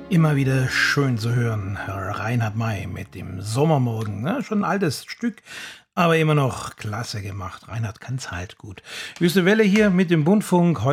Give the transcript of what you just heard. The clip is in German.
Immer wieder schön zu hören, Reinhard May mit dem Sommermorgen. Ne? Schon ein altes Stück, aber immer noch klasse gemacht. Reinhard kann's halt gut. Wüste Welle hier mit dem Bundfunk.